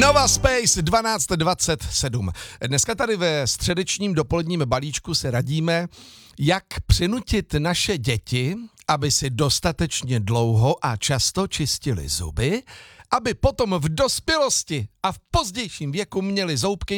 Nova Space 12:27. Dneska tady ve středečním dopoledním balíčku se radíme, jak přinutit naše děti, aby si dostatečně dlouho a často čistili zuby, aby potom v dospělosti a v pozdějším věku měli zoubky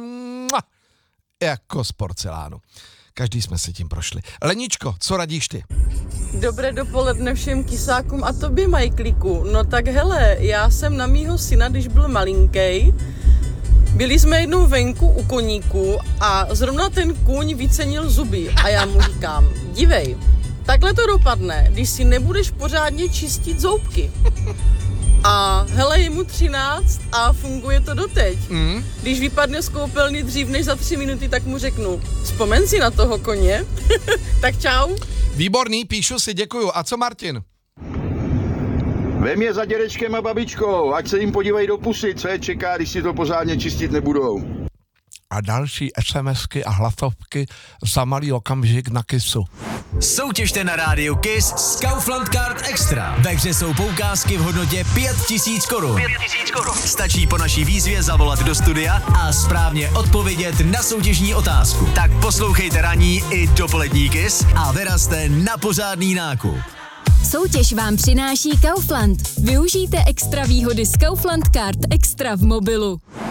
jako z porcelánu. Každý jsme si tím prošli. Leničko, co radíš ty? Dobré dopoledne všem kysákům a tobě, Majklíku. No tak hele, já jsem na mýho syna, když byl malinký, byli jsme jednou venku u koníku a zrovna ten kůň vycenil zuby a já mu říkám, dívej, takhle to dopadne, když si nebudeš pořádně čistit zoubky. A hele, je mu 13 a funguje to doteď. Když vypadne z koupelny dřív než za 3 minuty, tak mu řeknu, vzpomeň si na toho koně. Tak čau. Výborný, píšu si, děkuju. A co Martin? Vem je za dědečkem a babičkou, ať se jim podívají do pusy, co je čeká, když si to pořádně čistit nebudou. A další SMSky a hlasovky za malý okamžik na Kissu. Soutěžte na rádiu Kiss s Kaufland Card Extra. Ve hře jsou poukázky v hodnotě 5000 korun. Stačí po naší výzvě zavolat do studia a správně odpovědět na soutěžní otázku. Tak poslouchejte ranní i dopolední Kiss a vyrazte na pořádný nákup. Soutěž vám přináší Kaufland. Využijte extra výhody z Kaufland Card Extra v mobilu.